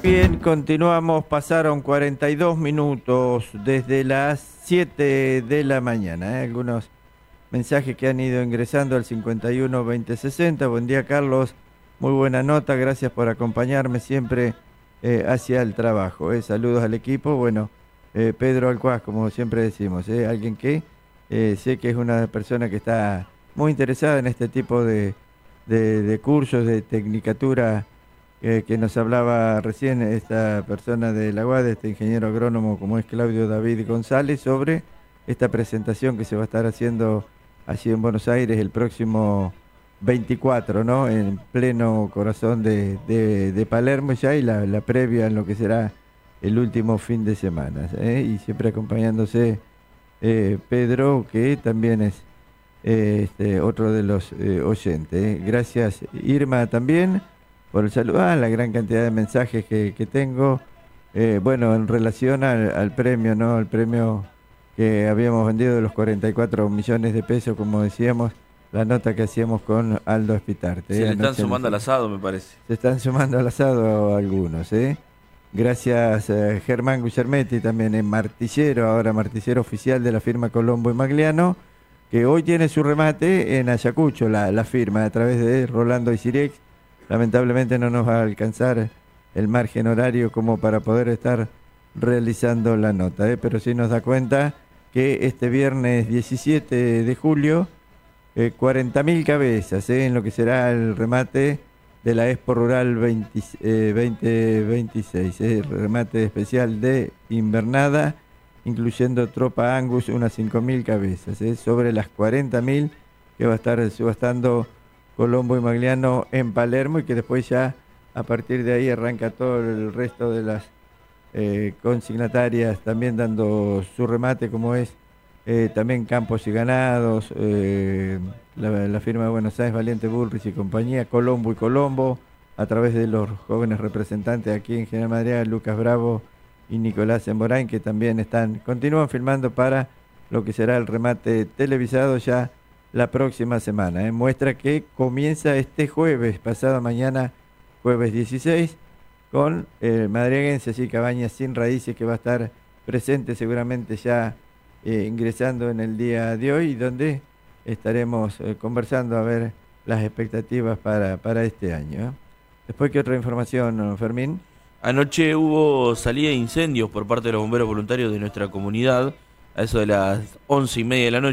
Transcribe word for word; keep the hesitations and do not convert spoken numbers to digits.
Bien, continuamos, pasaron cuarenta y dos minutos desde las siete de la mañana. ¿eh? Algunos mensajes que han ido ingresando al cincuenta y uno veinte sesenta. Buen día, Carlos. Muy buena nota, gracias por acompañarme siempre eh, hacia el trabajo. ¿eh? Saludos al equipo. Bueno, eh, Pedro Alcuaz, como siempre decimos, ¿eh? alguien que eh, sé que es una persona que está muy interesada en este tipo de, de, de cursos, de tecnicatura. Eh, que nos hablaba recién esta persona de la U A D, este ingeniero agrónomo como es Claudio David González, sobre esta presentación que se va a estar haciendo allí en Buenos Aires el próximo veinticuatro, ¿no? En pleno corazón de, de, de Palermo ya, y la, la previa en lo que será el último fin de semana. ¿eh? Y siempre acompañándose eh, Pedro, que también es eh, este, otro de los eh, oyentes. ¿eh? Gracias, Irma, también por el saludo, ah, la gran cantidad de mensajes que, que tengo, eh, bueno, en relación al, al premio, ¿no? Al premio que habíamos vendido de los cuarenta y cuatro millones de pesos, como decíamos, la nota que hacíamos con Aldo Espitarte. Se ¿eh? le están Anoche sumando al asado, me parece. Se están sumando al asado algunos, ¿eh? Gracias, eh, Germán Guillermetti, también en Martillero, ahora Martillero oficial de la firma Colombo y Magliano, que hoy tiene su remate en Ayacucho, la, la firma, a través de Rolando y Sirex. Lamentablemente no nos va a alcanzar el margen horario como para poder estar realizando la nota, ¿eh? Pero sí nos da cuenta que este viernes diecisiete de julio, eh, cuarenta mil cabezas ¿eh? en lo que será el remate de la Expo Rural veinte, eh, veinte veintiséis, ¿eh? remate especial de invernada, incluyendo Tropa Angus, unas cinco mil cabezas, ¿eh? sobre las cuarenta mil que va a estar subastando Colombo y Magliano en Palermo, y que después ya a partir de ahí arranca todo el resto de las eh, consignatarias también dando su remate, como es eh, también Campos y Ganados, eh, la, la firma de Buenos Aires, Valiente Bullrich y compañía, Colombo y Colombo, a través de los jóvenes representantes aquí en General Madrid, Lucas Bravo y Nicolás Emborain, que también están, continúan filmando para lo que será el remate televisado ya la próxima semana. ¿eh? Muestra que comienza este jueves, pasado mañana, jueves dieciséis, con el madriaguense allí Cabañas Sin Raíces, que va a estar presente seguramente ya eh, ingresando en el día de hoy, donde estaremos eh, conversando a ver las expectativas para, para este año. ¿eh? Después, ¿qué otra información, Fermín? Anoche hubo salida de incendios por parte de los bomberos voluntarios de nuestra comunidad, a eso de las once y media de la noche.